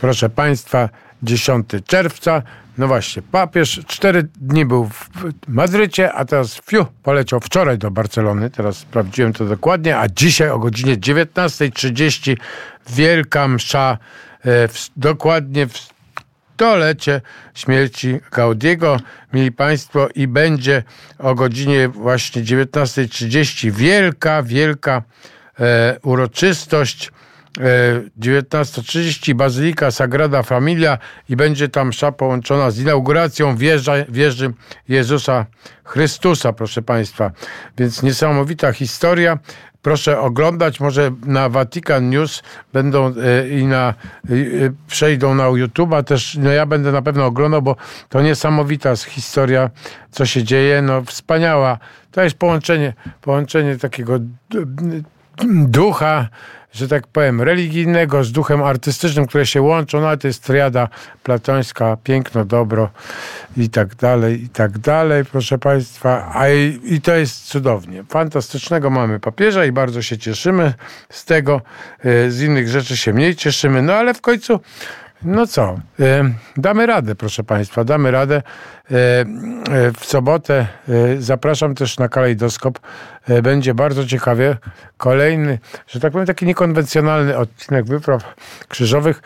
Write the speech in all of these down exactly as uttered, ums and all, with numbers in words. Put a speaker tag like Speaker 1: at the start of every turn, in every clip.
Speaker 1: proszę Państwa, dziesiątego czerwca. No właśnie, papież cztery dni był w Madrycie, a teraz fiu, poleciał wczoraj do Barcelony. Teraz sprawdziłem to dokładnie, a dzisiaj o godzinie dziewiętnasta trzydzieści wielka msza e, w, dokładnie w stolecie śmierci Gaudiego, mieli Państwo, i będzie o godzinie właśnie dziewiętnasta trzydzieści wielka, wielka e, uroczystość. dziewiętnasta trzydzieści Bazylika Sagrada Familia i będzie tam msza połączona z inauguracją wieży, wieży Jezusa Chrystusa, proszę Państwa. Więc niesamowita historia. Proszę oglądać, może na Vatican News będą y, i na y, przejdą na YouTube'a też. No ja będę na pewno oglądał, bo to niesamowita historia, co się dzieje. No wspaniała. To jest połączenie, połączenie takiego ducha, że tak powiem, religijnego z duchem artystycznym, które się łączą, no ale to jest triada platońska, piękno, dobro i tak dalej, i tak dalej, proszę Państwa. A i, i to jest cudownie. Fantastycznego mamy papieża i bardzo się cieszymy z tego. Z innych rzeczy się mniej cieszymy, no ale w końcu no co, damy radę, proszę Państwa, damy radę. W sobotę zapraszam też na Kalejdoskop. Będzie bardzo ciekawie. Kolejny, że tak powiem, taki niekonwencjonalny odcinek wypraw krzyżowych,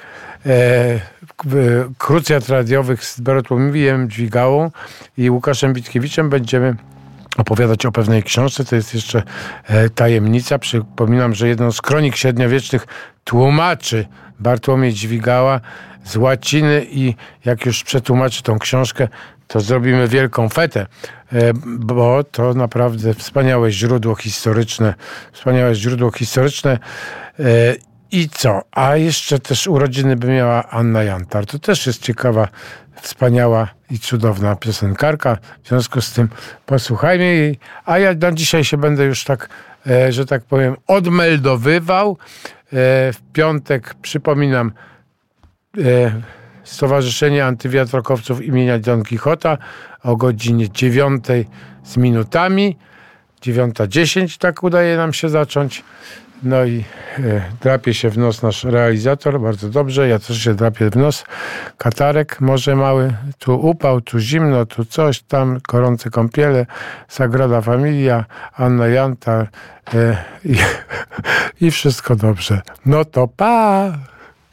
Speaker 1: krucjat radiowych z Bartłomiejem Dźwigałą i Łukaszem Witkiewiczem. Będziemy opowiadać o pewnej książce, to jest jeszcze tajemnica. Przypominam, że jedną z kronik średniowiecznych tłumaczy Bartłomiej Dźwigała z łaciny i jak już przetłumaczy tą książkę, to zrobimy wielką fetę, bo to naprawdę wspaniałe źródło historyczne, wspaniałe źródło historyczne. I co? A jeszcze też urodziny by miała Anna Jantar. To też jest ciekawa, wspaniała i cudowna piosenkarka. W związku z tym posłuchajmy jej. A ja na dzisiaj się będę już tak, że tak powiem, odmeldowywał. W piątek, przypominam, Stowarzyszenie Antywiatrokowców imienia Don Kichota o godzinie dziewiątej z minutami. dziewiąta dziesięć, tak udaje nam się zacząć. No i e, drapie się w nos nasz realizator, bardzo dobrze. Ja też się drapię w nos. Katarek może mały, tu upał, tu zimno, tu coś tam, gorące kąpiele, Sagrada Familia, Anna Jantar e, i, i wszystko dobrze. No to pa!